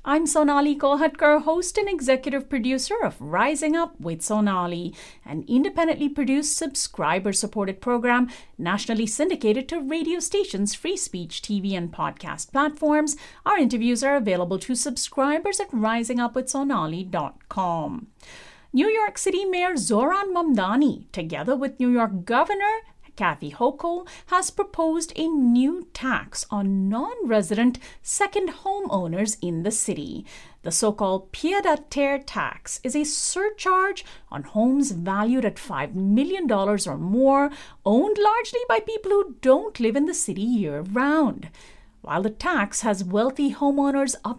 I'm Sonali Kolhatkar, host and executive producer of Rising Up with Sonali, an independently produced, subscriber-supported program nationally syndicated to radio stations, free speech, TV, and podcast platforms. Our interviews are available to subscribers at risingupwithsonali.com. New York City Mayor Zohran Mamdani, together with New York Governor Kathy Hochul, has proposed a new tax on non-resident second homeowners in the city. The so-called pied-à-terre tax is a surcharge on homes valued at $5 million or more, owned largely by people who don't live in the city year-round. While the tax has wealthy homeowners up